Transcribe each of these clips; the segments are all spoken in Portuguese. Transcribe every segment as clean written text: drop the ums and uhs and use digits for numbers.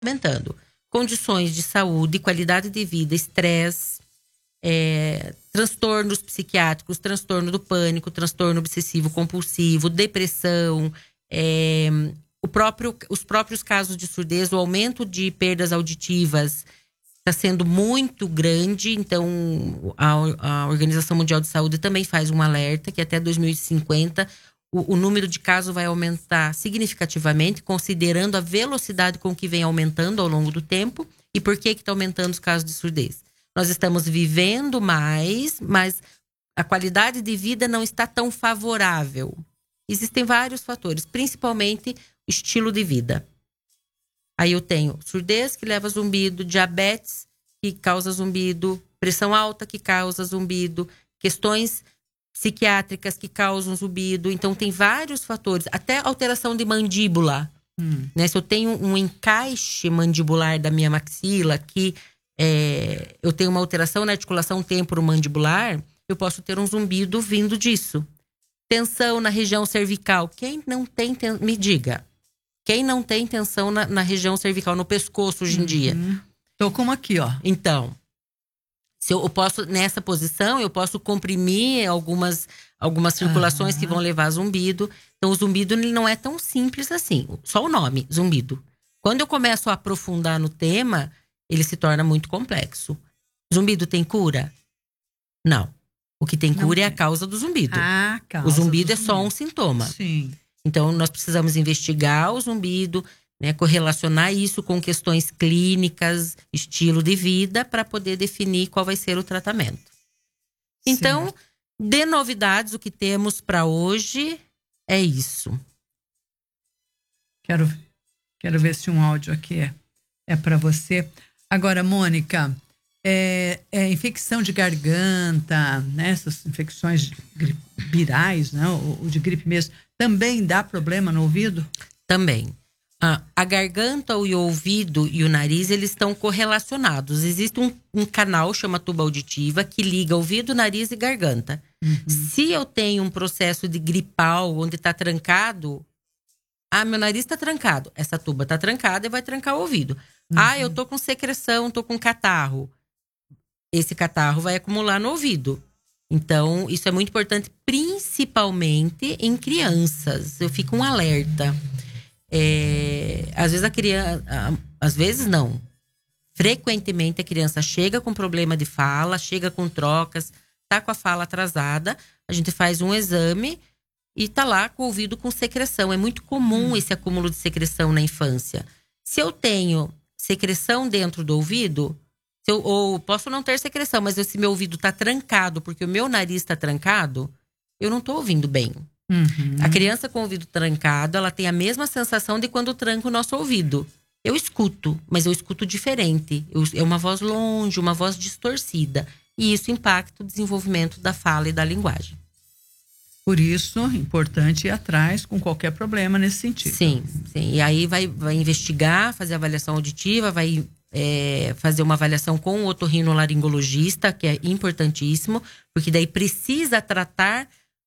aumentando. Condições de saúde, qualidade de vida, estresse, transtornos psiquiátricos, transtorno do pânico, transtorno obsessivo compulsivo, depressão, os próprios casos de surdez, o aumento de perdas auditivas está sendo muito grande. Então, a Organização Mundial de Saúde também faz um alerta que até 2050 o número de casos vai aumentar significativamente, considerando a velocidade com que vem aumentando ao longo do tempo. E por que está aumentando os casos de surdez? Nós estamos vivendo mais, mas a qualidade de vida não está tão favorável. Existem vários fatores, principalmente o estilo de vida. Aí eu tenho surdez que leva a zumbido, diabetes que causa zumbido, pressão alta que causa zumbido, questões psiquiátricas que causam zumbido. Então tem vários fatores, até alteração de mandíbula. Né? Se eu tenho um encaixe mandibular da minha maxila, que eu tenho uma alteração na articulação temporomandibular, eu posso ter um zumbido vindo disso. Tensão na região cervical. Quem não tem, me diga. Quem não tem tensão na região cervical, no pescoço hoje em dia? Tô como aqui, ó. Então, se eu posso, nessa posição, eu posso comprimir algumas circulações que vão levar a zumbido. Então, o zumbido ele não é tão simples assim. Só o nome, zumbido. Quando eu começo a aprofundar no tema, ele se torna muito complexo. Zumbido tem cura? Não. O que tem cura é a causa do zumbido. O zumbido é só um sintoma. Sim. Então, nós precisamos investigar o zumbido, né, correlacionar isso com questões clínicas, estilo de vida, para poder definir qual vai ser o tratamento. Então, de novidades, o que temos para hoje é isso. Quero ver se um áudio aqui é para você. Agora, Mônica, infecção de garganta, né, essas infecções virais, né, ou de gripe mesmo, também dá problema no ouvido? Também. A garganta, o ouvido e o nariz, eles estão correlacionados. Existe um canal, chama tuba auditiva, que liga ouvido, nariz e garganta. Se eu tenho um processo de gripal, onde está trancado, meu nariz está trancado, essa tuba está trancada e vai trancar o ouvido. Eu tô com secreção, tô com catarro. Esse catarro vai acumular no ouvido. Então, isso é muito importante, principalmente em crianças. Eu fico um alerta. Às vezes a criança, às vezes não. Frequentemente a criança chega com problema de fala, chega com trocas, tá com a fala atrasada, a gente faz um exame e tá lá com o ouvido com secreção. É muito comum esse acúmulo de secreção na infância. Se eu tenho secreção dentro do ouvido, ou posso não ter secreção, mas se meu ouvido tá trancado, porque o meu nariz tá trancado, eu não tô ouvindo bem. A criança com o ouvido trancado, ela tem a mesma sensação de quando tranca o nosso ouvido. Eu escuto, mas eu escuto diferente. É uma voz longe, uma voz distorcida. E isso impacta o desenvolvimento da fala e da linguagem. Por isso, importante ir atrás com qualquer problema nesse sentido. Sim. E aí vai investigar, fazer avaliação auditiva, vai fazer uma avaliação com o otorrinolaringologista, que é importantíssimo, porque daí precisa tratar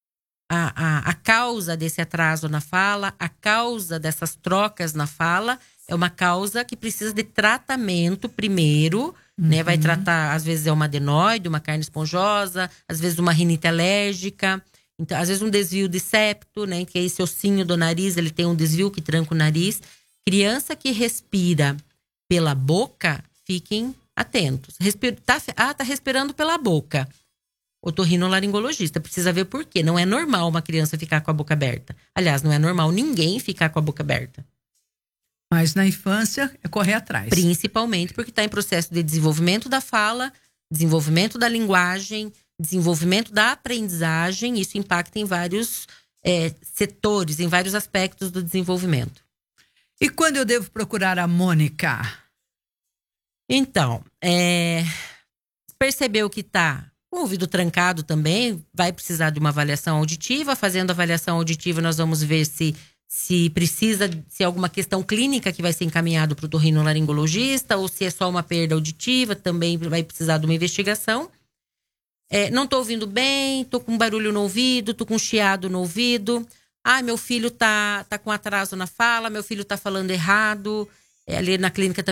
a causa desse atraso na fala, a causa dessas trocas na fala. É uma causa que precisa de tratamento primeiro, né? Vai tratar, às vezes é uma adenoide, uma carne esponjosa, às vezes uma rinite alérgica. Então, às vezes um desvio de septo, né? Que é esse ossinho do nariz, ele tem um desvio que tranca o nariz. Criança que respira pela boca, fiquem atentos. Tá respirando pela boca. Otorrinolaringologista precisa ver por quê. Não é normal uma criança ficar com a boca aberta. Aliás, não é normal ninguém ficar com a boca aberta. Mas na infância é correr atrás. Principalmente porque está em processo de desenvolvimento da fala, desenvolvimento da linguagem, desenvolvimento da aprendizagem. Isso impacta em vários setores, em vários aspectos do desenvolvimento. E quando eu devo procurar a Mônica? Então, percebeu que está com o ouvido trancado também, vai precisar de uma avaliação auditiva. Fazendo a avaliação auditiva, nós vamos ver se precisa, se é alguma questão clínica que vai ser encaminhado para o otorrinolaringologista, ou se é só uma perda auditiva, também vai precisar de uma investigação. Não tô ouvindo bem, tô com barulho no ouvido, tô com chiado no ouvido. Meu filho tá com atraso na fala, meu filho tá falando errado. Ali na clínica